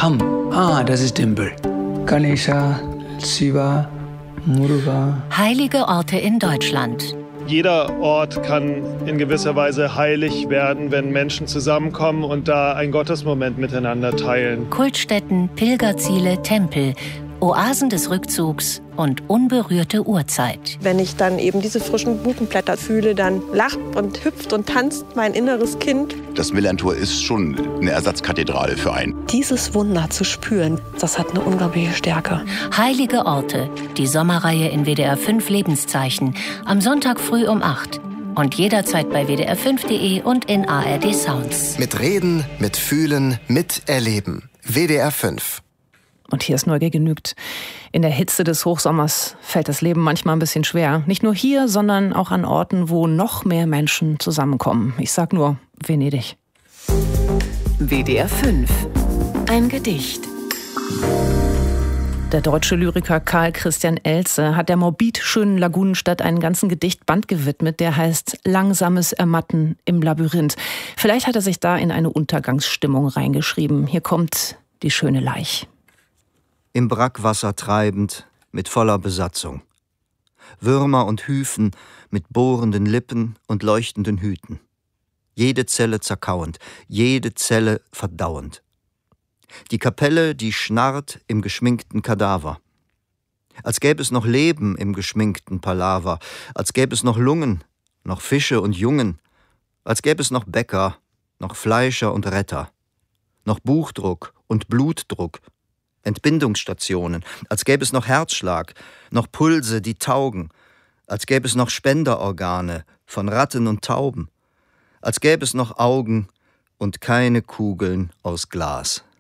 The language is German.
Aham. Das ist Tempel. Ganesha, Shiva, Muruga. Heilige Orte in Deutschland. Jeder Ort kann in gewisser Weise heilig werden, wenn Menschen zusammenkommen und da einen Gottesmoment miteinander teilen. Kultstätten, Pilgerziele, Tempel, Oasen des Rückzugs und unberührte Urzeit. Wenn ich dann eben diese frischen Buchenblätter fühle, dann lacht und hüpft und tanzt mein inneres Kind. Das Millerntor ist schon eine Ersatzkathedrale für einen. Dieses Wunder zu spüren, das hat eine unglaubliche Stärke. Heilige Orte, die Sommerreihe in WDR 5 Lebenszeichen, am Sonntag früh um 8 und jederzeit bei wdr5.de und in ARD Sounds. Mit Reden, mit Fühlen, mit Erleben. WDR 5. Und hier ist Neugier genügt. In der Hitze des Hochsommers fällt das Leben manchmal ein bisschen schwer. Nicht nur hier, sondern auch an Orten, wo noch mehr Menschen zusammenkommen. Ich sag nur Venedig. WDR 5. Ein Gedicht. Der deutsche Lyriker Karl Christian Elze hat der morbid schönen Lagunenstadt einen ganzen Gedichtband gewidmet, der heißt Langsames Ermatten im Labyrinth. Vielleicht hat er sich da in eine Untergangsstimmung reingeschrieben. Hier kommt die schöne Laich. Im Brackwasser treibend, mit voller Besatzung. Würmer und Hyphen mit bohrenden Lippen und leuchtenden Hüten. Jede Zelle zerkauend, jede Zelle verdauend. Die Kapelle, die schnarrt im geschminkten Kadaver. Als gäbe es noch Leben im geschminkten Palaver, als gäbe es noch Lungen, noch Fische und Jungen, als gäbe es noch Bäcker, noch Fleischer und Retter, noch Buchdruck und Blutdruck, Entbindungsstationen, als gäbe es noch Herzschlag, noch Pulse, die taugen, als gäbe es noch Spenderorgane von Ratten und Tauben, als gäbe es noch Augen und keine Kugeln aus Glas.